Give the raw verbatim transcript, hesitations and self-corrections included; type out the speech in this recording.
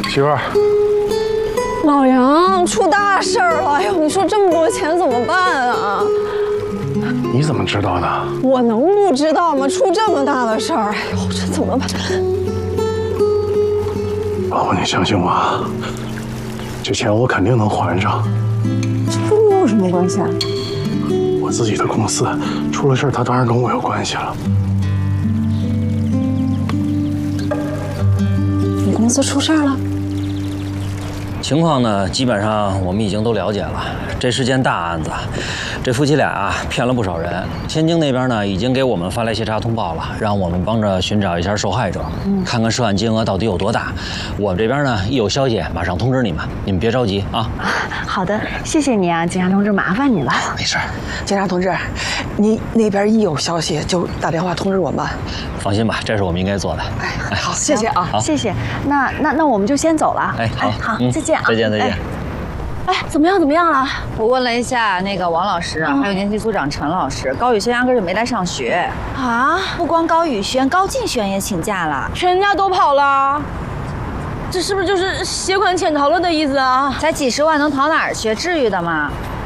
媳妇儿， 老杨出大事儿了！哎呦，你说这么多钱怎么办啊？ 你怎么知道的？ 我能不知道吗？出这么大的事儿，哎呦，这怎么办？ 老婆，你相信我啊，这钱我肯定能还上。 这跟你有什么关系啊？ 我自己的公司出了事儿，他当然跟我有关系了。 你公司出事儿了？ 情况呢，基本上我们已经都了解了。这是件大案子，这夫妻俩啊骗了不少人。天津那边呢，已经给我们发来协查通报了，让我们帮着寻找一下受害者，嗯、看看涉案金额到底有多大。我们这边呢，一有消息马上通知你们，你们别着急啊。 好的，谢谢你啊，警察同志，麻烦你了。 没事。 警察同志，你那边一有消息就打电话通知我们。 放心吧，这是我们应该做的。 哎，好，谢谢啊， 好， 谢谢。那那那我们就先走了。 哎，好， 好， 嗯、 再见啊， 再见，再见。 哎，怎么样？怎么样了？ 我问了一下那个王老师， 嗯、 还有年级组长陈老师，高宇轩压根就没来上学啊！ 不光高宇轩，高静轩也请假了， 全家都跑了。这是不是就是携款潜逃了的意思啊？ 才几十万能逃哪儿去？至于的吗？